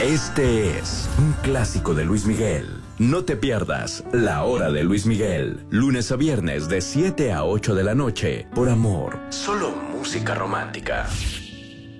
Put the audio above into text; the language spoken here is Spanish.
Este es un clásico de Luis Miguel. No te pierdas La Hora de Luis Miguel, lunes a viernes de 7 a 8 de la noche, por Amor. Solo música romántica.